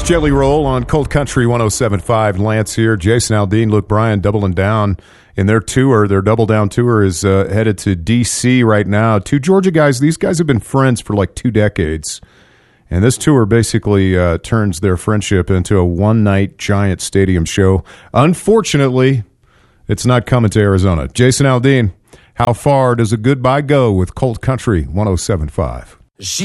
Jelly Roll on Cold Country 107.5. Lance here. Jason Aldean, Luke Bryan doubling down in their tour. Their Double Down tour is headed to D.C. right now. Two Georgia guys. These guys have been friends for like 2 decades. And this tour basically turns their friendship into a one-night giant stadium show. Unfortunately, it's not coming to Arizona. Jason Aldean, how far does a goodbye go with Cold Country 107.5?